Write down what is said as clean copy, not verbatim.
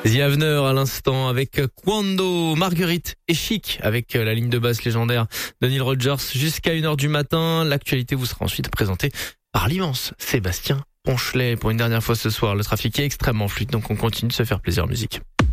The Avener à l'instant avec Quando, Marguerite et Chic avec la ligne de basse légendaire de Nile Rodgers jusqu'à 1h du matin. L'actualité vous sera ensuite présentée par l'immense Sébastien Ponchelet. Pour une dernière fois ce soir, le trafic est extrêmement fluide, donc on continue de se faire plaisir en musique.